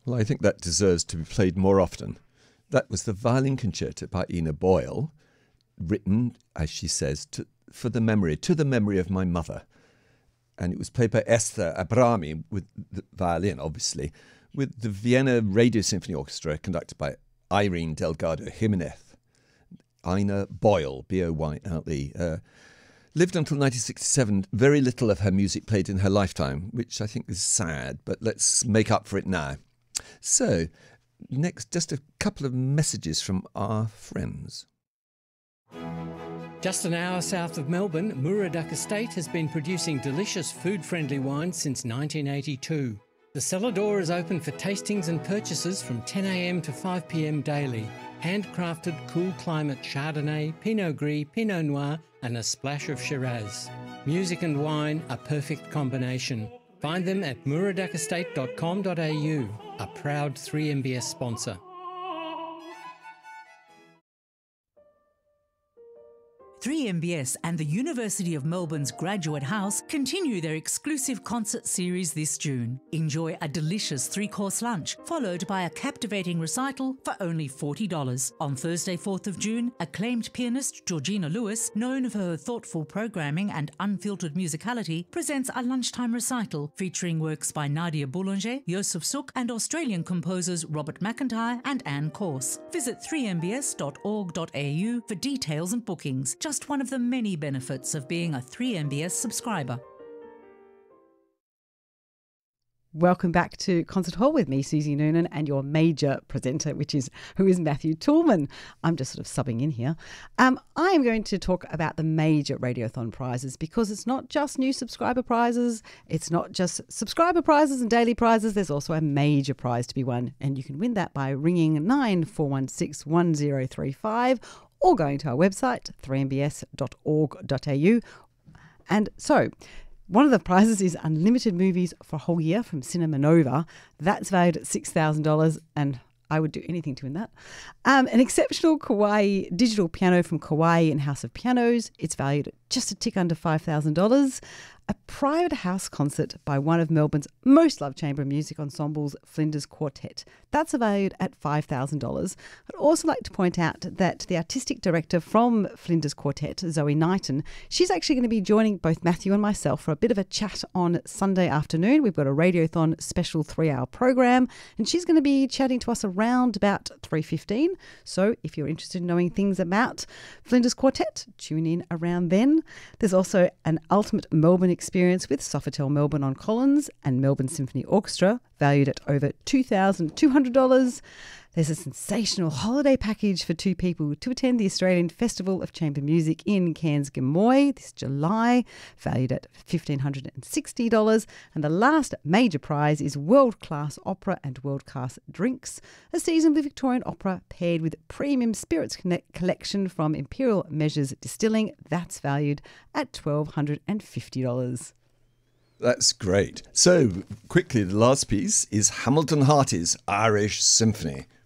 Well, I think that deserves to be played more often. That was the violin concerto by Ina Boyle, written, as she says, to the memory of my mother. And it was played by Esther Abrami, with the violin, obviously, with the Vienna Radio Symphony Orchestra, conducted by Irene Delgado Jimenez. Ina Boyle, B-O-Y-L-E, lived until 1967. Very little of her music played in her lifetime, which I think is sad, but let's make up for it now. So, next, just a couple of messages from our friends. Just an hour south of Melbourne, Muraduck Estate has been producing delicious food-friendly wine since 1982. The cellar door is open for tastings and purchases from 10 a.m. to 5 p.m. daily. Handcrafted cool climate Chardonnay, Pinot Gris, Pinot Noir and a splash of Shiraz. Music and wine, a perfect combination. Find them at muraduckestate.com.au, a proud 3MBS sponsor. 3MBS and the University of Melbourne's Graduate House continue their exclusive concert series this June. Enjoy a delicious 3-course lunch, followed by a captivating recital for only $40. On Thursday, 4th of June, acclaimed pianist Georgina Lewis, known for her thoughtful programming and unfiltered musicality, presents a lunchtime recital featuring works by Nadia Boulanger, Joseph Suk and Australian composers Robert McIntyre and Anne Corse. Visit 3mbs.org.au for details and bookings. Just one of the many benefits of being a 3MBS subscriber. Welcome back to Concert Hall with me, Susie Noonan, and your major presenter, who is Matthew Toolman. I'm just sort of subbing in here. I am going to talk about the major Radiothon prizes, because it's not just new subscriber prizes, it's not just subscriber prizes and daily prizes, there's also a major prize to be won, and you can win that by ringing 9416 1035 or going to our website, 3mbs.org.au. And so, one of the prizes is unlimited movies for a whole year from Cinema Nova. That's valued at $6,000, and I would do anything to win that. An exceptional Kauai digital piano from Kauai and House of Pianos. It's valued at just a tick under $5,000. A private house concert by one of Melbourne's most loved chamber music ensembles, Flinders Quartet. That's valued at $5,000. I'd also like to point out that the artistic director from Flinders Quartet, Zoe Knighton, she's actually going to be joining both Matthew and myself for a bit of a chat on Sunday afternoon. We've got a Radiothon special 3-hour program, and she's going to be chatting to us around about 3:15. So if you're interested in knowing things about Flinders Quartet, tune in around then. There's also an Ultimate Melbourne experience with Sofitel Melbourne on Collins and Melbourne Symphony Orchestra, valued at over $2,200. There's a sensational holiday package for 2 people to attend the Australian Festival of Chamber Music in Cairns Gamoy this July, valued at $1,560. And the last major prize is world-class opera and world-class drinks, a season of Victorian opera paired with premium spirits collection from Imperial Measures Distilling. That's valued at $1,250. That's great. So, quickly, the last piece is Hamilton Harty's Irish Symphony.